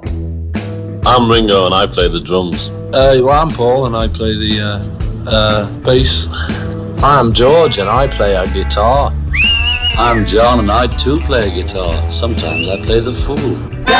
I'm Ringo and I play the drums. Well, I'm Paul and I play the bass. I'm George and I play a guitar. I'm John and I too play a guitar. Sometimes I play the fool.